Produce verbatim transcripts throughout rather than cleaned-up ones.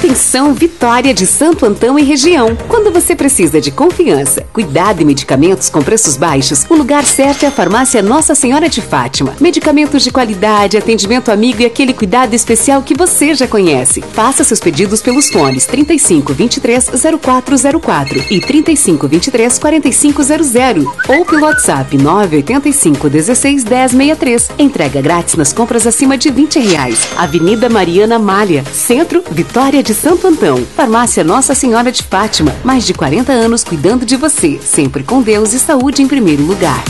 Atenção Vitória de Santo Antão e região. Quando você precisa de confiança, cuidado e medicamentos com preços baixos, o lugar certo é a farmácia Nossa Senhora de Fátima. Medicamentos de qualidade, atendimento amigo e aquele cuidado especial que você já conhece. Faça seus pedidos pelos fones trinta e cinco, vinte e três, zero quatro zero quatro e trinta e cinco, vinte e três, quarenta e cinco zero zero ou pelo WhatsApp nove oito cinco, dezesseis, dez, sessenta e três. Entrega grátis nas compras acima de vinte reais. Avenida Mariana Malha, Centro, Vitória de Santo Antão. Farmácia Nossa Senhora de Fátima. Mais de quarenta anos cuidando de você. Sempre com Deus e saúde em primeiro lugar.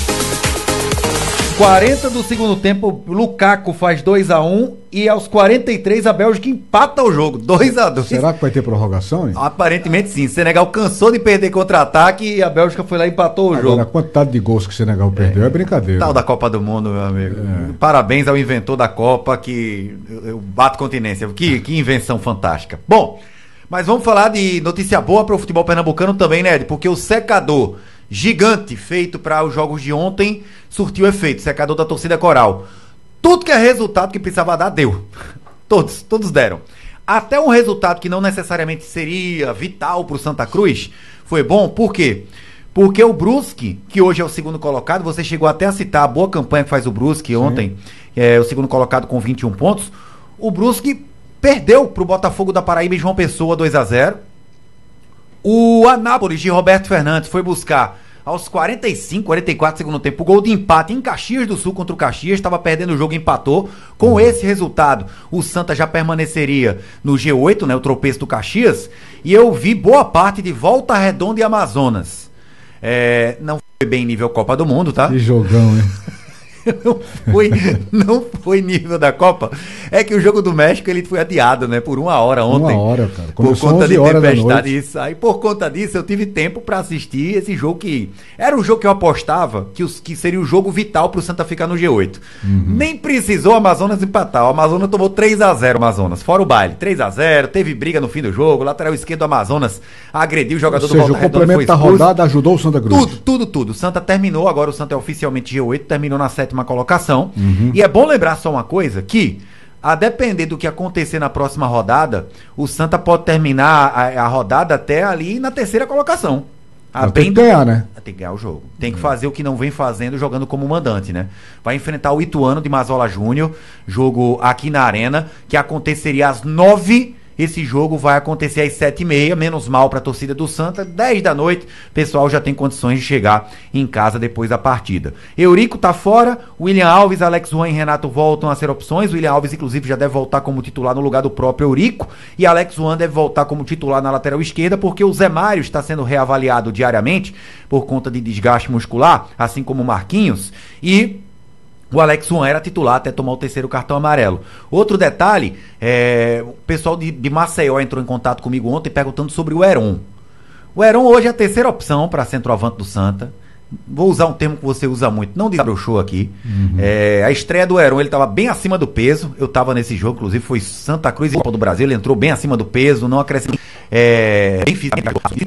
quarenta do segundo tempo, Lukaku faz dois a um e aos quarenta e três a Bélgica empata o jogo, dois a dois. Será que vai ter prorrogação, hein? Aparentemente sim. Senegal cansou de perder contra-ataque e a Bélgica foi lá e empatou o Agora, jogo. a quantidade de gols que o Senegal perdeu é, é brincadeira. Tal da Copa do Mundo, meu amigo. É. Parabéns ao inventor da Copa, que eu, eu bato continência. Que, que invenção fantástica. Bom, mas vamos falar de notícia boa para o futebol pernambucano também, né, Ed? Porque o secador gigante feito para os jogos de ontem surtiu efeito, secador da torcida coral. Tudo que é resultado que precisava dar, deu. Todos, todos deram. Até um resultado que não necessariamente seria vital para o Santa Cruz, foi bom, por quê? Porque o Brusque, que hoje é o segundo colocado, você chegou até a citar a boa campanha que faz o Brusque ontem, é o segundo colocado com vinte e um pontos, o Brusque perdeu para o Botafogo da Paraíba e João Pessoa dois a zero. O Anápolis de Roberto Fernandes foi buscar aos quarenta e cinco, quarenta e quatro segundo tempo o gol de empate em Caxias do Sul contra o Caxias, estava perdendo o jogo e empatou. Com esse resultado, o Santa já permaneceria no G oito, né, o tropeço do Caxias, e eu vi boa parte de Volta Redonda e Amazonas. É, não foi bem nível Copa do Mundo, tá? Que jogão, hein? Não foi, não foi nível da Copa. É que o jogo do México ele foi adiado, né? Por uma hora ontem. Uma hora, cara. Começou por conta de tempestade. Isso. Aí por conta disso eu tive tempo pra assistir esse jogo que era um jogo que eu apostava que, os, que seria o jogo vital pro Santa ficar no G oito. Uhum. Nem precisou o Amazonas empatar. O Amazonas tomou três a zero, o Amazonas. Fora o baile. três a zero, teve briga no fim do jogo. O lateral esquerdo do Amazonas agrediu o jogador. Ou seja, do Volta Redonda. O complemento da rodada ajudou o Santa Cruz. Tudo, tudo, tudo. O Santa terminou, agora o Santa é oficialmente G oito, terminou na sétima colocação. Uhum. E é bom lembrar só uma coisa, que a depender do que acontecer na próxima rodada, o Santa pode terminar a, a rodada até ali na terceira colocação. A tem que ganhar, né? Tem que ganhar o jogo. Tem que fazer o que não vem fazendo jogando como mandante, né? Vai enfrentar o Ituano de Mazola Júnior, jogo aqui na Arena, que aconteceria às nove. Esse jogo vai acontecer às sete e meia, menos mal para a torcida do Santa, dez da noite, o pessoal já tem condições de chegar em casa depois da partida. Eurico tá fora, William Alves, Alex Juan e Renato voltam a ser opções, o William Alves inclusive já deve voltar como titular no lugar do próprio Eurico, e Alex Juan deve voltar como titular na lateral esquerda, porque o Zé Mário está sendo reavaliado diariamente por conta de desgaste muscular, assim como o Marquinhos, e o Alex Juan era titular até tomar o terceiro cartão amarelo. Outro detalhe, é, o pessoal de, de Maceió entrou em contato comigo ontem perguntando sobre o Heron. O Heron hoje é a terceira opção para centroavante do Santa. Vou usar um termo que você usa muito, não desabrochou aqui. Uhum. É, a estreia do Heron, ele estava bem acima do peso. Eu estava nesse jogo, inclusive foi Santa Cruz e Copa do Brasil. Ele entrou bem acima do peso, não acrescentou. É, bem físico.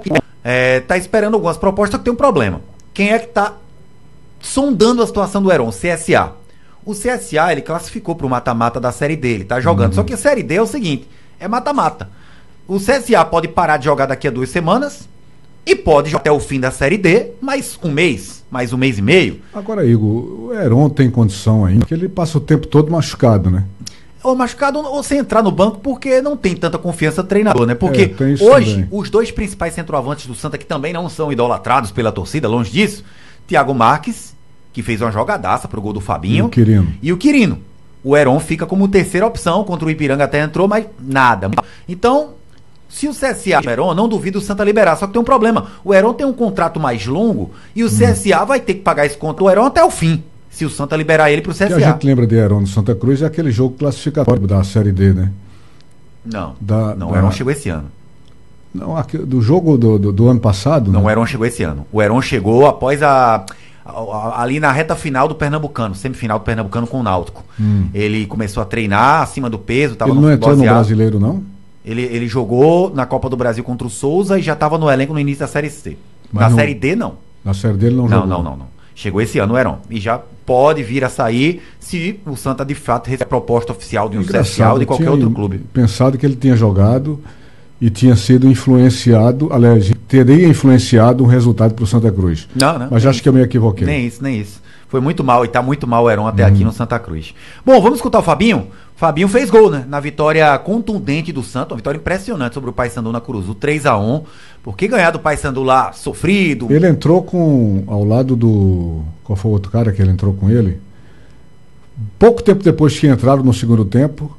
É, tá esperando algumas propostas, que tem um problema. Quem é que tá sondando a situação do Heron? C S A. O C S A, ele classificou pro mata-mata da Série D, ele tá jogando. Uhum. Só que a Série D é o seguinte, é mata-mata. O C S A pode parar de jogar daqui a duas semanas e pode jogar até o fim da Série D, mais um mês, mais um mês e meio. Agora, Igor, o Heron tem condição ainda, porque ele passa o tempo todo machucado, né? Ou machucado, ou sem entrar no banco, porque não tem tanta confiança do treinador, né? Porque é, hoje, também. Os dois principais centroavantes do Santa, que também não são idolatrados pela torcida, longe disso, Thiago Marques, que fez uma jogadaça pro gol do Fabinho. E o Quirino. E o Quirino. O Heron fica como terceira opção, contra o Ipiranga até entrou, mas nada. Então, se o C S A o Heron, não duvido o Santa liberar, só que tem um problema. O Heron tem um contrato mais longo e o hum. C S A vai ter que pagar esse conto do Heron até o fim, se o Santa liberar ele pro C S A. O que a gente lembra de Heron no Santa Cruz é aquele jogo classificatório da Série D, né? Não, da, não, da... o Heron chegou esse ano. Não, aqui, do jogo do, do, do ano passado? Não, né? o Heron chegou esse ano. O Heron chegou após a... ali na reta final do Pernambucano, semifinal do Pernambucano com o Náutico. Hum. Ele começou a treinar acima do peso, tava ele no não entrou no Brasileiro, não? Ele, ele jogou na Copa do Brasil contra o Souza e já estava no elenco no início da Série C. Mas na não, Série D, não. Na Série D ele não, não jogou? Não, não, não. Chegou esse ano o Heron. E já pode vir a sair se o Santa de fato receber a proposta oficial de um C S A ou de qualquer outro clube. Pensado que ele tinha jogado e tinha sido influenciado, aliás, teria influenciado um resultado para o Santa Cruz. Não, não. Mas acho que eu me equivoquei. Nem isso, nem isso. Foi muito mal e tá muito mal o Heron até uhum. aqui no Santa Cruz. Bom, vamos escutar o Fabinho? Fabinho fez gol, né? Na vitória contundente do Santos, uma vitória impressionante sobre o Paysandu na Curuzu, três a um. Porque ganhar do Paysandu lá sofrido. Ele entrou com, ao lado do... Qual foi o outro cara que ele entrou com ele? Pouco tempo depois que entraram no segundo tempo,